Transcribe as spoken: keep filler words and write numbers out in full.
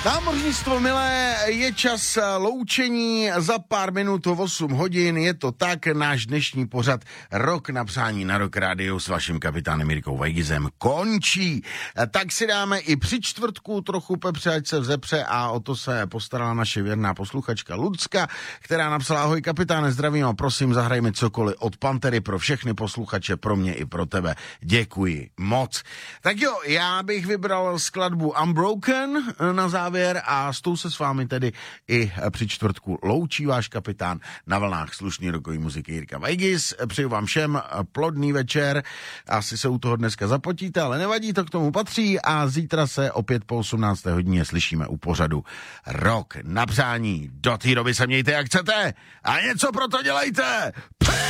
Námořnictvo milé, je čas loučení za pár minut, osm hodin, je to tak, náš dnešní pořad Rok na přání na Rock Radio s vaším kapitánem Jirkou Vajgizem končí. Tak si dáme i při čtvrtku trochu pepře, ať se vzepře, a o to se postarala naše věrná posluchačka Lucka, která napsala: ahoj kapitáne, zdravím a prosím, zahrajme cokoliv od Pantery pro všechny posluchače, pro mě i pro tebe. Děkuji moc. Tak jo, já bych vybral skladbu Unbroken na závěr a s tou se s vámi tedy i při čtvrtku loučí váš kapitán na vlnách slušný rokový muziky Jirka Vajgiz. Přeju vám všem plodný večer, asi se u toho dneska zapotíte, ale nevadí, to k tomu patří, a zítra se opět po osmnácté hodině slyšíme u pořadu Rok na přání. Do té doby se mějte jak chcete a něco pro to dělejte!